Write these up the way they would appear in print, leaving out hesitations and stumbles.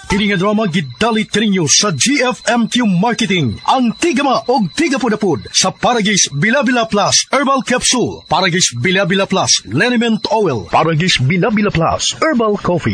Kini nga drama gidalit kaninyo sa GFMQ Marketing. Ang tigama og tigapudapud sa Paragis Bila-Bila Plus Herbal Capsule, Paragis Bila-Bila Plus Liniment Oil, Paragis Bila-Bila Plus Herbal Coffee.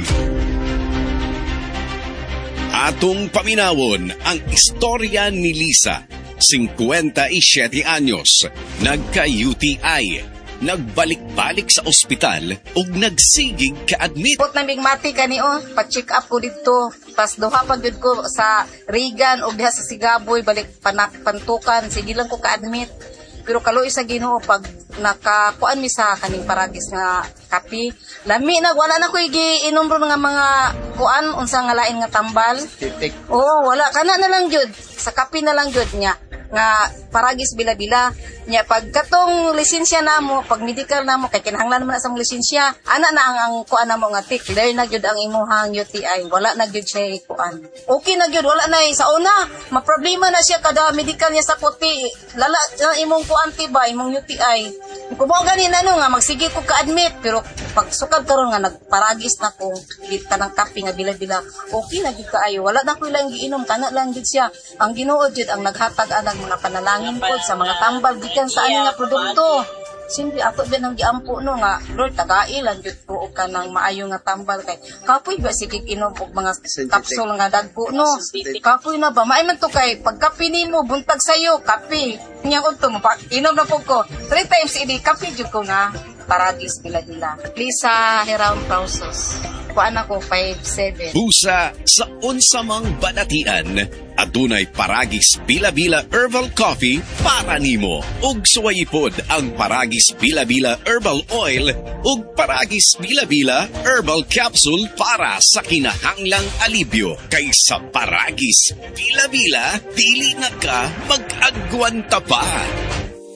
Atong paminawon ang istorya ni Lisa, 57 anyos, nagka-UTI. Nagbalik-balik sa ospital ug nagsigig ka-admit. Put na mati kani pa-check up ko dito. Pas duha pag yun ko sa Regan ug diha sa Sigaboy balik pantukan. Sige lang ko ka-admit. Pero kaloy sa Ginoo pag nakakuan mi sa kaning Paragis nga kape. Lami na wala na ko giinom ron nga mga kuan unsa nga lain nga tambal. Oo, wala kana na lang jud. Sa kape na lang jud niya nga Paragis Bila-Bila nya pag katong lisensya namo pag medical namo kay kinahanglan naman sa lisensya ana na ang kuan namo nga tik clear na gyud ang imuhang UTI wala na gyud siya kuan okay na gyud wala na sa una maproblema na siya kada medical niya sa puti lala imong kuan tiba imong UTI kumo gani na nga magsige ko ka-admit pero pag sukad karon nga nagparagis na ko kita ng kape nga Bila-Bila okay na gyud kaayo wala na ko lang giinom kana lang gyud siya ang Ginoo gyud ang naghatag anang mga panalangin pod sa mga tambal gikan sa ani nga produkto. Simple ato ba nang giampo no nga Lord tagai lang jud ko og kanang maayo nga tambal kay kapoy ba sige inom og mga capsule nga dagko no. Kapoy na ba maay man to kay pagkape nimo buntag sayo kape. Nya unto mo inom na pud ko 3 times idi kape jud ko nga Paragis Bila-Bila. Lisa Heram Pausos. Kuan ako 5'7". Busa sa unsamang banatian, adunay Paragis Bila-Bila Herbal Coffee para nimo. Ug suwayipod ang Paragis Bila-Bila Herbal Oil ug Paragis Bila-Bila Herbal Capsule para sa kinahanglang alibyo. Kaysa Paragis Bila-Bila, dili na ka mag-agwanta pa.